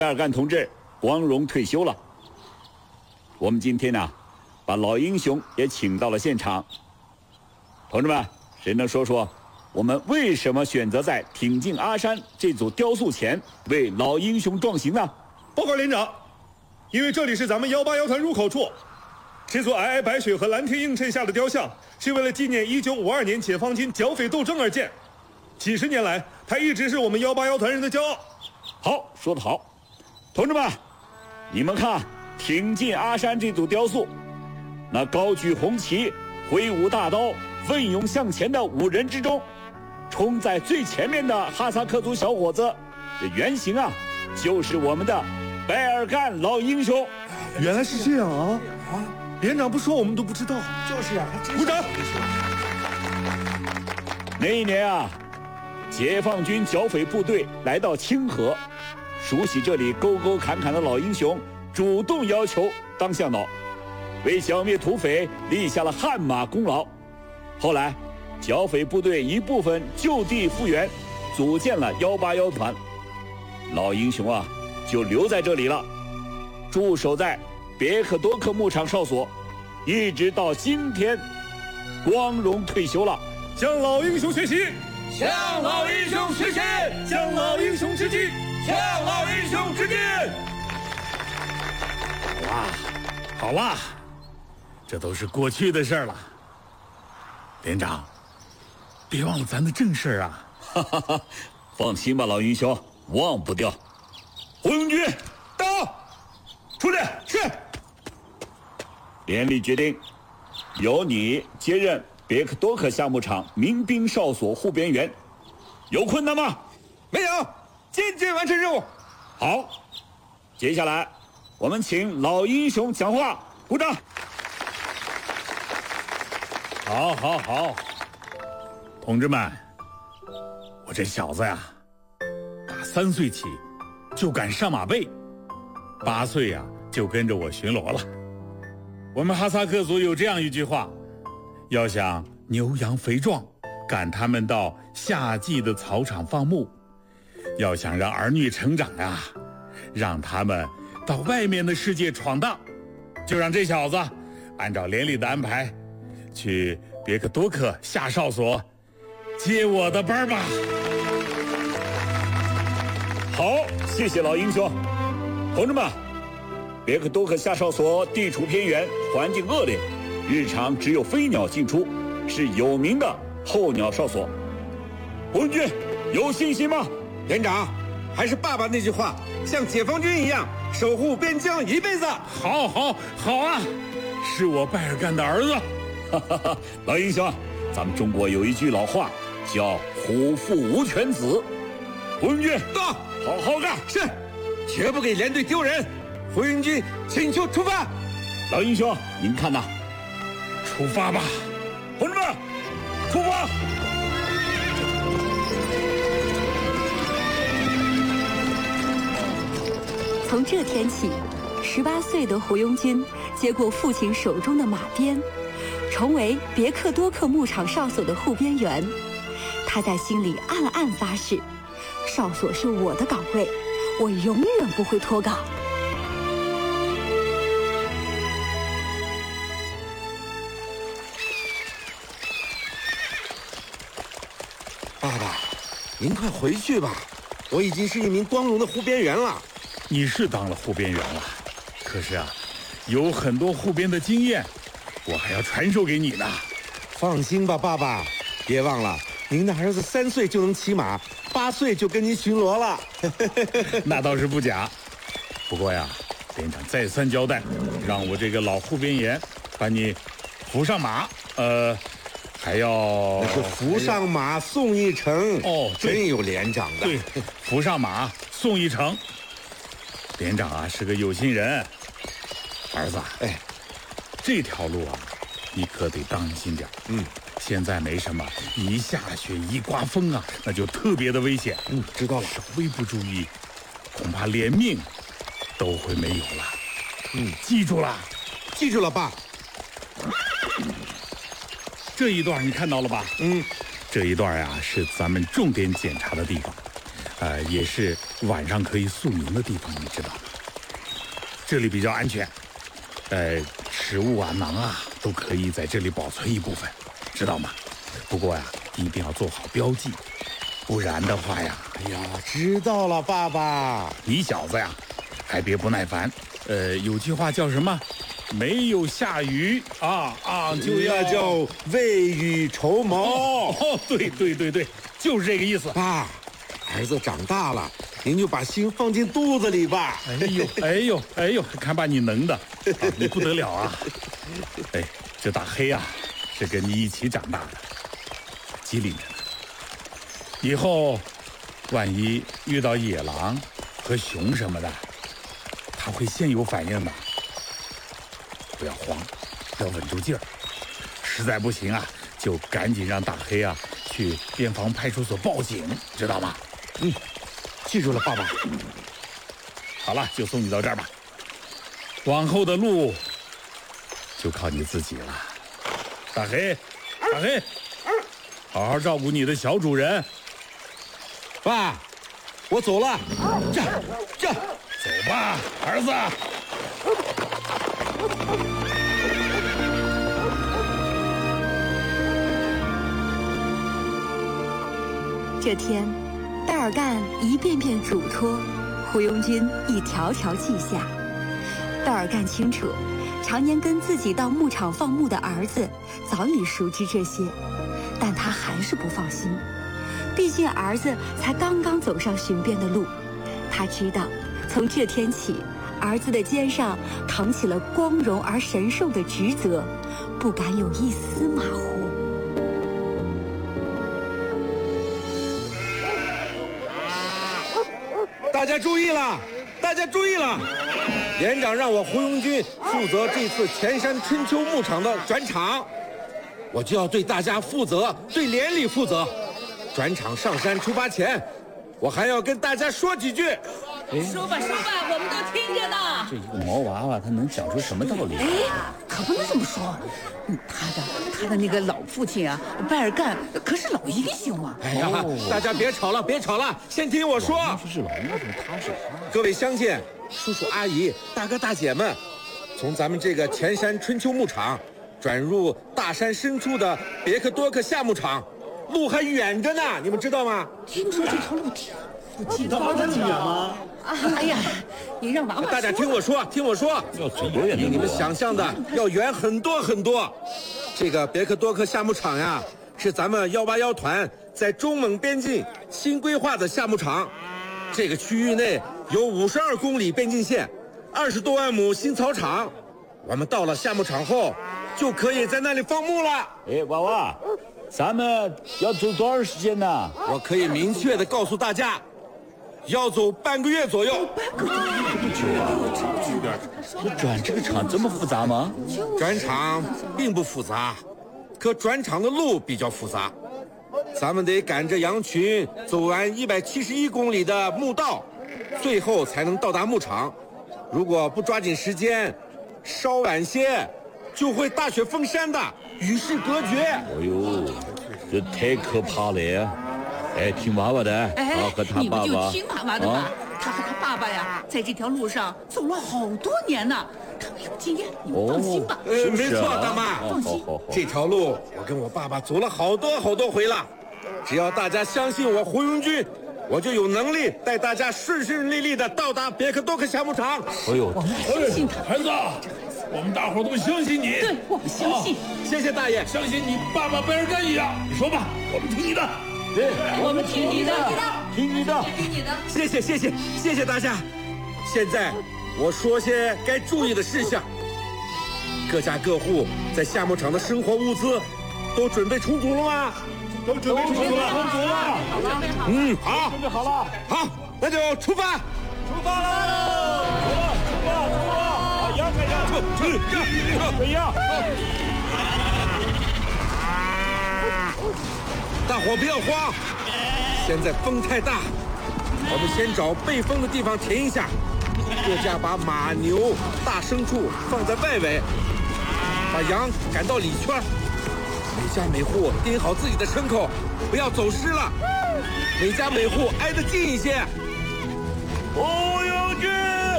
尔干同志光荣退休了。我们今天呢，把老英雄也请到了现场。同志们，谁能说说我们为什么选择在挺进阿山这组雕塑前为老英雄壮行呢？ 报告连长，因为这里是咱们181团入口处，这座皑皑白雪和蓝天映衬下的雕像，是为了纪念1952年解放军剿匪斗争而建。几十年来，它一直是我们181团人的骄傲。 好，说得好。同志们，你们看，挺进阿山这组雕塑，那高举红旗、挥舞大刀、奋勇向前的5人之中，冲在最前面的哈萨克族小伙子，这原型啊，就是我们的白尔干老英雄。 原来是这样啊！连长不说，我们都不知道。 就是啊，还真是。 鼓掌！ 那一年啊，解放军剿匪部队来到清河，熟悉这里沟沟坎坎的老英雄主动要求当向导，为剿灭土匪立下了汗马功劳。后来，剿匪部队一部分就地复员，组建了181团。老英雄啊，就留在这里了，驻守在别克多克牧场哨所，一直到今天，光荣退休了。 向老英雄学习， 向老英雄学习， 向老英雄致敬， 向老英雄致敬。 好啦，这都是过去的事儿了。连长，别忘了咱的正事啊！ 哈哈哈，放心吧，老英雄，忘不掉。胡永军， 到， 出列， 是。 连里决定，由你接任别克多克项目场民兵哨所护边员。有困难吗？ 没有，坚决完成任务。 好，接下来我们请老英雄讲话，鼓掌。 好，同志们，我这小子呀，打3岁起就敢上马背，8岁呀就跟着我巡逻了。我们哈萨克族有这样一句话，要想牛羊肥壮，赶他们到夏季的草场放牧；要想让儿女成长呀，让他们到外面的世界闯荡。就让这小子按照连里的安排，去别克多克下哨所接我的班吧。 好，谢谢老英雄。同志们，别克多克下哨所地处偏远，环境恶劣，日常只有飞鸟进出，是有名的候鸟哨所。胡文军，有信心吗？ 连长，还是爸爸那句话，像解放军一样守护边疆一辈子。 好啊，是我拜尔干的儿子。 老英雄，咱们中国有一句老话，叫虎父无犬子。胡文军， 到， 好好干。 是，绝不给连队丢人。胡云军请求出发。 老英雄，您看呐， 出发吧， 同志们，出发！ 从这天起，18岁的胡庸军接过父亲手中的马鞭，成为别克多克牧场哨所的护边员。他在心里暗暗发誓，哨所是我的岗位，我永远不会脱岗。 爸爸，您快回去吧，我已经是一名光荣的护边员了。 你是当了护边员了，可是啊，有很多护边的经验，我还要传授给你呢。 放心吧，爸爸，别忘了，您的儿子3岁就能骑马，8岁就跟您巡逻了。 那倒是不假。不过呀，连长再三交代，让我这个老护边员把你扶上马，还要那是扶上马送一程。 哦， 真有连长的。 对，扶上马送一程。连长啊是个有心人，儿子，这条路啊，你可得当心点。现在没什么，一下雪一刮风啊，那就特别的危险。 知道了。 稍微不注意，恐怕连命都会没有了。记住了。 记住了，爸。 这一段你看到了吧？这一段呀是咱们重点检查的地方，也是晚上可以宿营的地方，你知道吗？这里比较安全，食物啊、馕啊都可以在这里保存一部分，知道吗？不过呀，一定要做好标记，不然的话呀， 哎呀，知道了，爸爸。 你小子呀，还别不耐烦。有句话叫什么？没有下雨就要那叫未雨绸缪。 对，就是这个意思。 爸，儿子长大了，您就把心放进肚子里吧。 哎呦，看把你能的，你不得了啊！这大黑啊，是跟你一起长大的，机灵着呢。以后，万一遇到野狼和熊什么的，他会先有反应的。不要慌，要稳住劲儿。实在不行啊，就赶紧让大黑啊去边防派出所报警，知道吗？ 记住了，爸爸。 好了，就送你到这儿吧。往后的路就靠你自己了。大黑，好好照顾你的小主人。 爸，我走了。这， 走吧，儿子。 这天，戴尔干一遍遍嘱托，胡庸军一条条记下。戴尔干清楚，常年跟自己到牧场放牧的儿子早已熟知这些，但他还是不放心。毕竟儿子才刚刚走上巡边的路，他知道，从这天起，儿子的肩上扛起了光荣而神圣的职责，不敢有一丝马虎。 大家注意了！连长让我胡庸军负责这次前山春秋牧场的转场，我就要对大家负责，对连里负责。转场上山出发前，我还要跟大家说几句。 说吧，我们都听着呢。 这一个毛娃娃，他能讲出什么道理？ 可不能这么说。他的那个老父亲啊，拜尔干可是老英雄啊。 哎呀，大家别吵了，先听我说。 是老英雄，他是各位乡亲、叔叔阿姨、大哥大姐们，从咱们这个前山春秋牧场转入大山深处的别克多克夏牧场，路还远着呢，你们知道吗？ 听说这条路挺知道这么远吗？ 哎呀，你让娃娃大家听我说， 要走多远？ 比你们想象的要远很多。这个别克多克夏牧场呀，是咱们181团在中蒙边境新规划的夏牧场。这个区域内有52公里边境线，20多万亩新草场。我们到了夏牧场后，就可以在那里放牧了。 娃娃，咱们要走多长时间呢？ 我可以明确的告诉大家，要走半个月左右。 转这个场这么复杂吗？ 转场并不复杂，可转场的路比较复杂。咱们得赶着羊群走完171公里的牧道，最后才能到达牧场。如果不抓紧时间，稍晚些就会大雪封山的，与世隔绝。 哎呦，这太可怕了！听娃娃的，和他爸爸。 你们就听娃娃的吧。他和他爸爸呀，在这条路上走了好多年呢，他们有经验，你们放心吧。 没错，大妈， 放心。 这条路我跟我爸爸走了好多回了。只要大家相信我胡庸军，我就有能力带大家顺利的到达别克多克夏牧场。 哎呦， 我们相信他， 孩子，我们大伙都相信你。 对，我们相信。 谢谢大爷， 相信你爸爸拜尔干一样。你说吧，我们听你的。 对， 我们听你的， 听你的。 谢谢大家。现在我说些该注意的事项。各家各户在夏牧场的生活物资都准备充足了吗？ 都准备充足了。 好， 准备好了。 好，那就出发。 出发喽！出发！羊开始，羊。 大伙不要慌，现在风太大，我们先找背风的地方停一下。各家把马、牛、大牲畜放在外围，把羊赶到里圈。每家每户盯好自己的牲口，不要走失了。每家每户挨得近一些。 哦